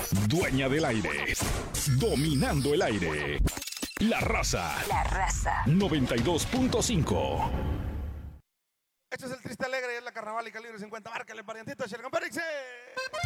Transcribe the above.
Dueña del aire. Dominando el aire. La Raza. 92.5. Este es el triste alegre, es la carnaval y calibre 50. Márcale, parientito, Shergan Pérez.